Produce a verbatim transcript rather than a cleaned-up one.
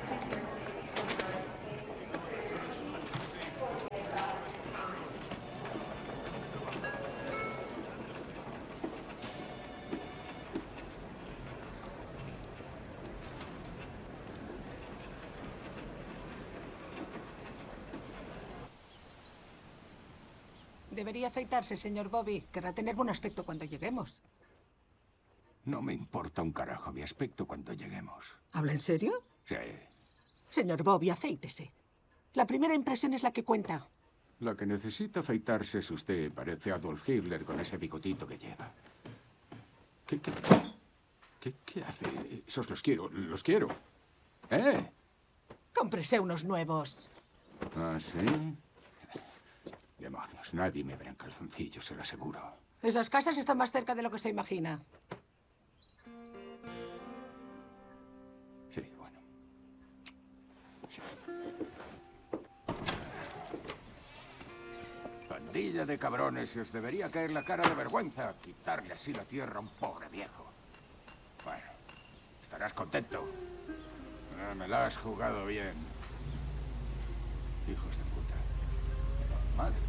Debería afeitarse, señor Bobby. Querrá tener buen aspecto cuando lleguemos. No me importa un carajo mi aspecto cuando lleguemos. ¿Habla en serio? Sí. Señor Bobby, afeítese. La primera impresión es la que cuenta. La que necesita afeitarse es usted. Parece Adolf Hitler con ese bigotito que lleva. ¿Qué, qué, qué, qué hace? Esos los quiero, los quiero. ¿Eh? Cómprese unos nuevos. ¿Ah, sí? Demonios, nadie me verá en calzoncillos, se lo aseguro. Esas casas están más cerca de lo que se imagina. Sí, bueno. Sí. Pandilla de cabrones, se os debería caer la cara de vergüenza. Quitarle así la tierra a un pobre viejo. Bueno, estarás contento. Ah, me la has jugado bien. Hijos de puta. Madre.